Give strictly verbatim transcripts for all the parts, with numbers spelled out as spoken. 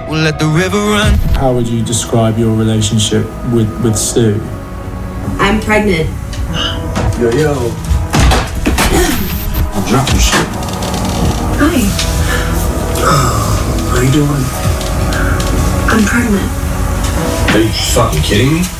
we'll let the river run. How would you describe your relationship with, with Stu? I'm pregnant. Yo, yo. I'll drop your shit. Hi. How you doing? I'm pregnant. Are you fucking kidding me?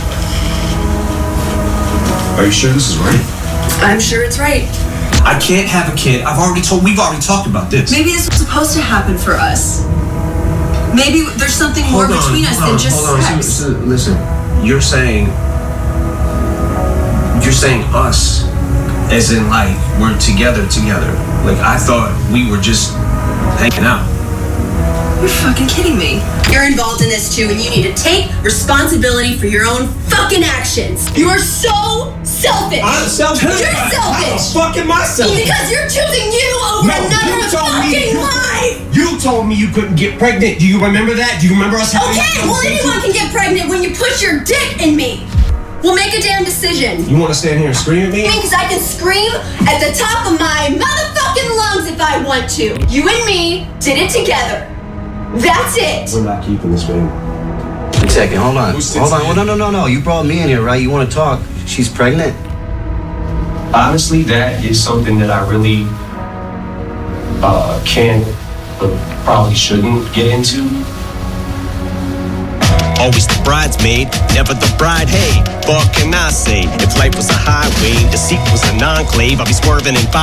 Are you sure this is right? I'm sure it's right. I can't have a kid. I've already told, we've already talked about this. Maybe this was supposed to happen for us. Maybe there's something more Hold on, between us hold than on, just hold on. sex. So, so, listen, you're saying, you're saying us, as in like, we're together together. Like, I thought we were just hanging out. You're fucking kidding me. You're involved in this too, and you need to take responsibility for your own fucking actions. You are so selfish. I'm selfish. You're selfish. How the fuck am I selfish? Because you're choosing you over No, another you told me fucking you- life. You told me you couldn't get pregnant. Do you remember that? Do you remember us having Okay, that well conversation? anyone can get pregnant when you push your dick in me. We'll make a damn decision. You want to stand here and scream at me? Because I can scream at the top of my motherfucking lungs if I want to. You and me did it together. That's it. We're not keeping this, baby. One second, hold on. Hold on. Well, no, no, no, no. You brought me in here, right? You want to talk? She's pregnant? Honestly, that is something that I really uh, can, but probably shouldn't get into. Always the bridesmaid, never the bride. Hey, what can I say? If life was a highway, the seat was an enclave, I'd be swerving in five.